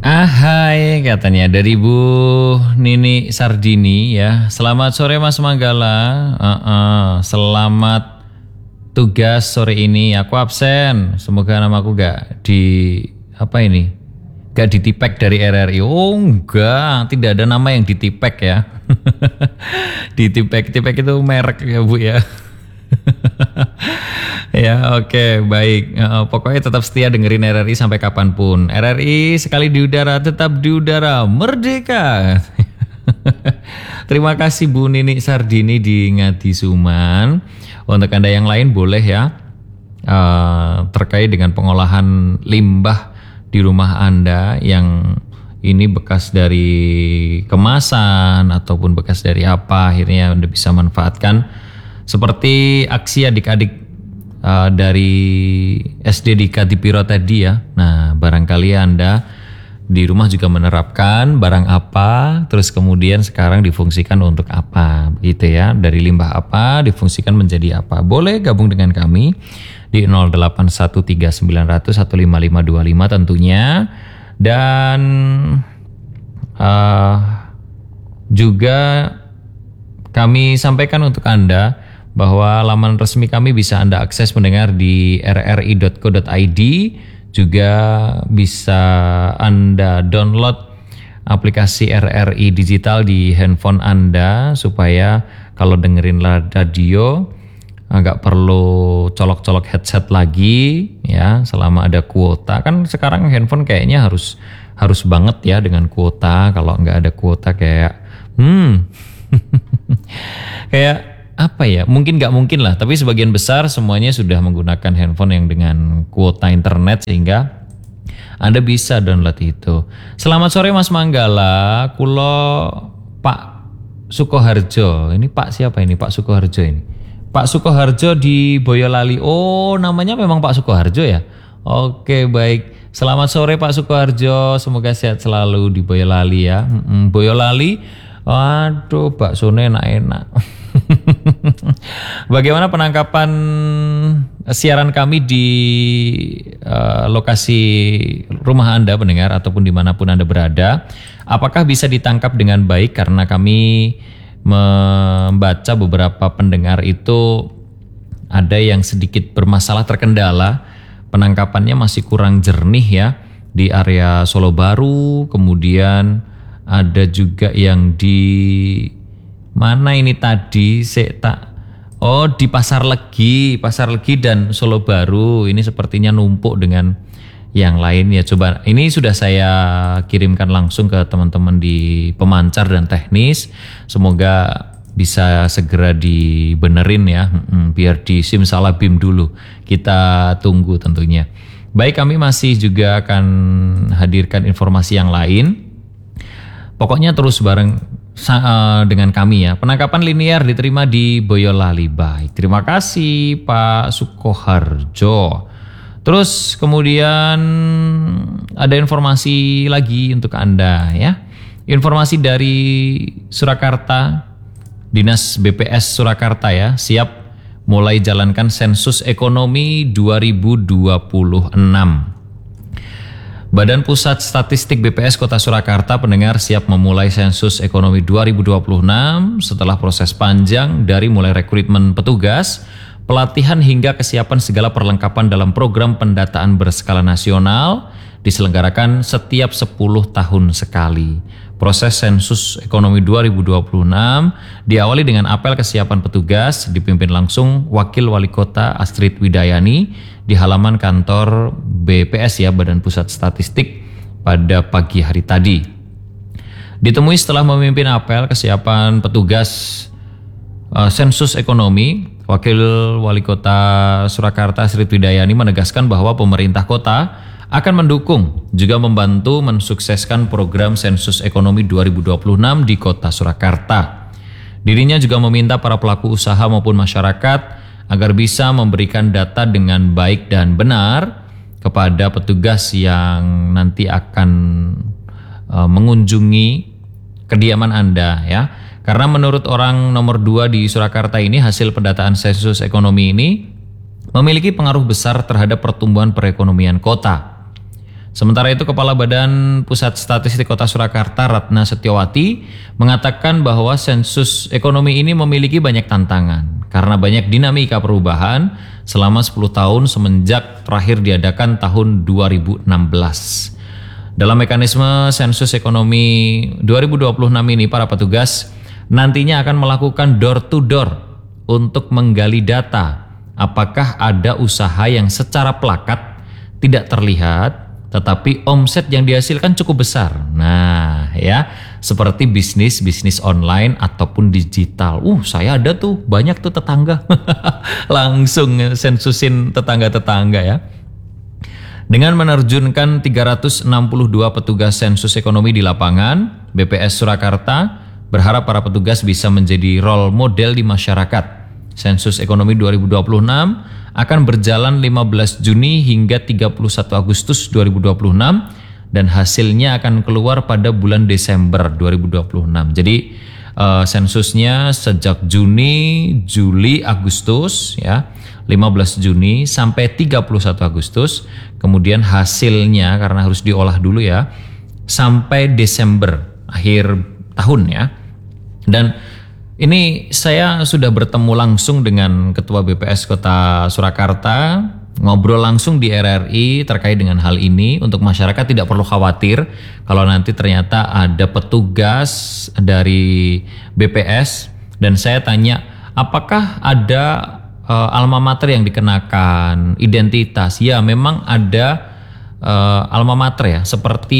Hai katanya dari Bu Nini Sardini ya. Selamat sore Mas Manggala. Selamat tugas sore ini. Aku absen. Semoga namaku gak di apa ini? Gak ditipek dari RRI. Oh enggak, tidak ada nama yang ditipek ya. Ditipek itu merek ya Bu ya. Ya oke, baik. Pokoknya tetap setia dengerin RRI sampai kapanpun. RRI sekali di udara tetap di udara merdeka. Terima kasih Bu Nini Sardini di Ngadi Suman. Untuk Anda yang lain boleh ya terkait dengan pengolahan limbah di rumah Anda yang ini bekas dari kemasan ataupun bekas dari apa, akhirnya Anda bisa manfaatkan seperti aksi adik-adik dari SD di Kadipiro tadi ya. Nah, barangkali Anda di rumah juga menerapkan barang apa, terus kemudian sekarang difungsikan untuk apa, begitu ya. Dari limbah apa difungsikan menjadi apa. Boleh gabung dengan kami di 081390015525 tentunya. Dan juga kami sampaikan untuk Anda bahwa laman resmi kami bisa Anda akses mendengar di rri.co.id, juga bisa Anda download aplikasi RRI digital di handphone Anda supaya kalau dengerin radio nggak perlu colok-colok headset lagi ya selama ada kuota. Kan sekarang handphone kayaknya harus banget ya dengan kuota. Kalau nggak ada kuota kayak kayak apa ya, mungkin nggak mungkin lah, tapi sebagian besar semuanya sudah menggunakan handphone yang dengan kuota internet sehingga Anda bisa download itu. Selamat sore Mas Manggala, kulo Pak Sukoharjo. Ini Pak siapa ini? Pak Sukoharjo ini. Pak Sukoharjo di Boyolali. Oh, namanya memang Pak Sukoharjo ya? Oke, baik. Selamat sore Pak Sukoharjo, semoga sehat selalu di Boyolali ya. Boyolali, waduh baksonya enak-enak. Bagaimana penangkapan siaran kami di lokasi rumah Anda pendengar ataupun dimanapun Anda berada? Apakah bisa ditangkap dengan baik? Karena kami membaca beberapa pendengar itu ada yang sedikit bermasalah, terkendala. Penangkapannya masih kurang jernih ya di area Solo Baru. Kemudian ada juga yang di mana ini tadi di Pasar Legi dan Solo Baru. Ini sepertinya numpuk dengan yang lain ya. Coba ini sudah saya kirimkan langsung ke teman-teman di pemancar dan teknis. Semoga bisa segera dibenerin ya. Biar di simsalabim dulu. Kita tunggu tentunya. Baik, kami masih juga akan hadirkan informasi yang lain. Pokoknya terus bareng dengan kami ya. Penangkapan linear diterima di Boyolali. Baik, terima kasih Pak Sukoharjo. Terus kemudian ada informasi lagi untuk Anda ya. Informasi dari Surakarta, Dinas BPS Surakarta ya, siap mulai jalankan sensus ekonomi 2026. Badan Pusat Statistik BPS Kota Surakarta pendengar siap memulai sensus ekonomi 2026 setelah proses panjang dari mulai rekrutmen petugas, pelatihan hingga kesiapan segala perlengkapan dalam program pendataan berskala nasional diselenggarakan setiap 10 tahun sekali. Proses sensus ekonomi 2026 diawali dengan apel kesiapan petugas dipimpin langsung Wakil Wali Kota Astrid Widayani di halaman kantor BPS ya, Badan Pusat Statistik pada pagi hari tadi. Ditemui setelah memimpin apel kesiapan petugas sensus ekonomi, Wakil Wali Kota Surakarta Astrid Widayani menegaskan bahwa pemerintah kota akan mendukung juga membantu mensukseskan program sensus ekonomi 2026 di Kota Surakarta. Dirinya juga meminta para pelaku usaha maupun masyarakat agar bisa memberikan data dengan baik dan benar kepada petugas yang nanti akan mengunjungi kediaman Anda ya. Karena menurut orang nomor 2 di Surakarta ini, hasil pendataan sensus ekonomi ini memiliki pengaruh besar terhadap pertumbuhan perekonomian kota. Sementara itu Kepala Badan Pusat Statistik Kota Surakarta Ratna Setiawati mengatakan bahwa sensus ekonomi ini memiliki banyak tantangan karena banyak dinamika perubahan selama 10 tahun semenjak terakhir diadakan tahun 2016. Dalam mekanisme sensus ekonomi 2026 ini para petugas nantinya akan melakukan door to door untuk menggali data apakah ada usaha yang secara plakat tidak terlihat tetapi omset yang dihasilkan cukup besar. Nah ya, seperti bisnis online ataupun digital. Saya ada tuh, banyak tuh tetangga. Langsung sensusin tetangga-tetangga ya. Dengan menerjunkan 362 petugas sensus ekonomi di lapangan, BPS Surakarta berharap para petugas bisa menjadi role model di masyarakat. Sensus ekonomi 2026 akan berjalan 15 Juni hingga 31 Agustus 2026 dan hasilnya akan keluar pada bulan Desember 2026. Jadi sensusnya sejak Juni, Juli, Agustus ya, 15 Juni sampai 31 Agustus. Kemudian hasilnya karena harus diolah dulu ya sampai Desember akhir tahun ya. Dan ini saya sudah bertemu langsung dengan Ketua BPS Kota Surakarta, ngobrol langsung di RRI terkait dengan hal ini. Untuk masyarakat tidak perlu khawatir kalau nanti ternyata ada petugas dari BPS dan saya tanya apakah ada alma mater yang dikenakan, identitas. Ya memang ada alma mater ya, seperti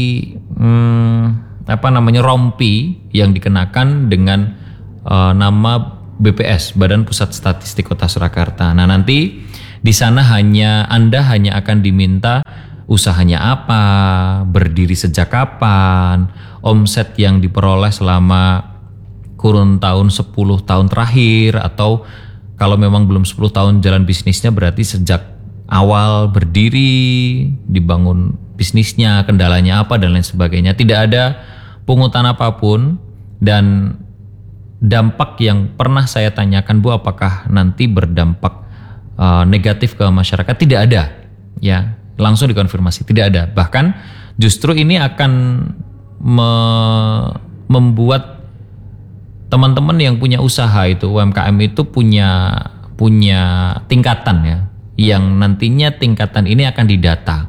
rompi yang dikenakan dengan nama BPS, Badan Pusat Statistik Kota Surakarta. Nah nanti di sana Anda hanya akan diminta usahanya apa, berdiri sejak kapan, omset yang diperoleh selama kurun tahun 10 tahun terakhir, atau kalau memang belum 10 tahun jalan bisnisnya berarti sejak awal berdiri, dibangun bisnisnya, kendalanya apa dan lain sebagainya. Tidak ada pungutan apapun. Dan dampak yang pernah saya tanyakan, Bu, apakah nanti berdampak negatif ke masyarakat? Tidak ada, ya langsung dikonfirmasi tidak ada. Bahkan justru ini akan membuat teman-teman yang punya usaha itu UMKM itu punya tingkatan ya, yang nantinya tingkatan ini akan didata.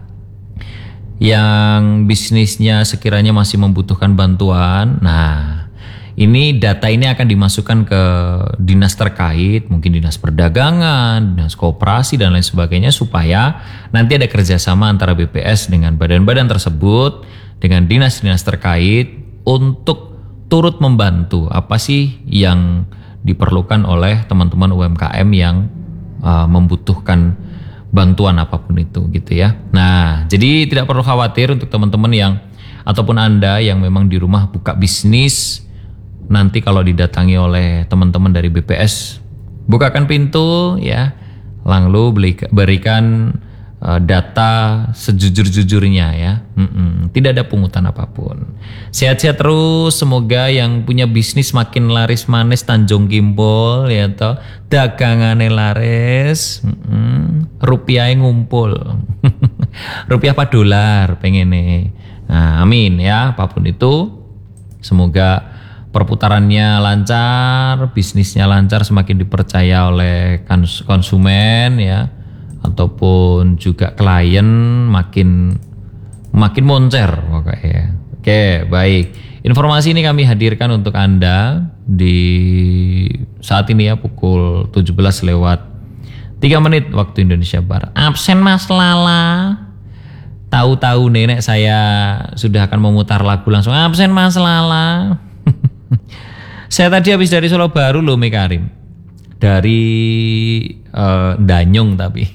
Yang bisnisnya sekiranya masih membutuhkan bantuan, nah ini data ini akan dimasukkan ke dinas terkait, mungkin dinas perdagangan, dinas koperasi dan lain sebagainya, supaya nanti ada kerjasama antara BPS dengan badan-badan tersebut, dengan dinas-dinas terkait untuk turut membantu apa sih yang diperlukan oleh teman-teman UMKM yang membutuhkan bantuan apapun itu gitu ya. Nah jadi tidak perlu khawatir untuk teman-teman yang ataupun Anda yang memang di rumah buka bisnis. Nanti kalau didatangi oleh teman-teman dari BPS, bukakan pintu ya, lalu berikan data sejujur-jujurnya ya. Tidak ada pungutan apapun. Sehat-sehat terus, semoga yang punya bisnis makin laris manis Tanjung Kimpul ya toh, dagangane laris, rupiahnya ngumpul. Rupiah apa dolar pengen nih. Nah, amin ya, apapun itu semoga perputarannya lancar, bisnisnya lancar, semakin dipercaya oleh konsumen ya, ataupun juga klien makin moncer pokoknya. Oke, baik. Informasi ini kami hadirkan untuk Anda di saat ini ya, pukul 17 lewat 3 menit waktu Indonesia Barat. Absen Mas Lala. Tahu-tahu nenek saya sudah akan memutar lagu langsung. Absen Mas Lala. Saya tadi habis dari Solo Baru loh, Mekarim. Dari Danyung tapi.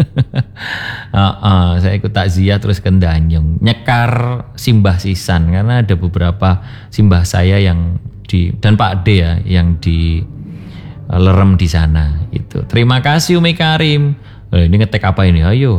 Saya ikut takziah terus ke Danyung. Nyekar simbah sisan karena ada beberapa simbah saya yang dan Pak D ya yang di lerem di sana itu. Terima kasih Umi Karim. Ini ngetek apa ini? Ayo.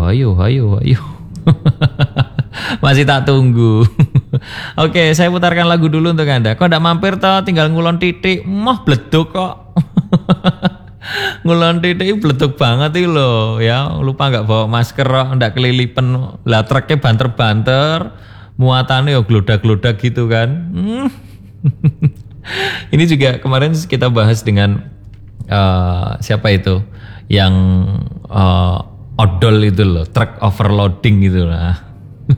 Masih tak tunggu. Oke, saya putarkan lagu dulu untuk Anda. Kok ndak mampir toh, tinggal ngulon titik, mah bleduk kok. Ngulon titik bletuk banget iki lho ya, lupa nggak bawa masker, ndak kelilipan. Lah truknya banter-banter, muatannya yo glodak-glodak gitu kan. Ini juga kemarin kita bahas dengan siapa itu yang odol itu loh, truck overloading gitu lah.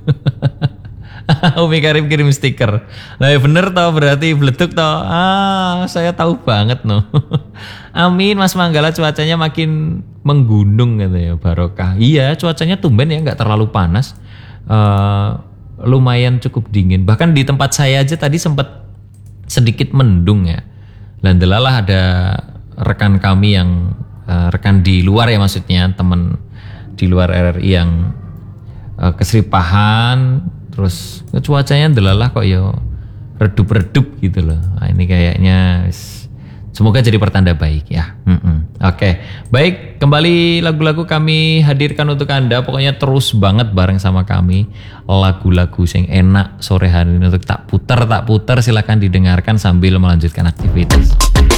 Umi Karim kirim stiker. Nah ya bener tau, berarti beletuk tau. Saya tahu banget no. Amin Mas Manggala, cuacanya makin menggunung gitu ya, barokah. Iya cuacanya tumben ya, nggak terlalu panas. Lumayan cukup dingin. Bahkan di tempat saya aja tadi sempat sedikit mendung ya. Dan delalah ada rekan kami yang rekan di luar ya, maksudnya teman di luar RRI yang keseripahan. Terus cuacanya delalah kok ya redup-redup gitu loh. Nah, ini kayaknya semoga jadi pertanda baik ya. Oke. Baik, kembali lagu-lagu kami hadirkan untuk Anda. Pokoknya terus banget bareng sama kami. Lagu-lagu yang enak sore hari ini untuk tak putar silakan didengarkan sambil melanjutkan aktivitas.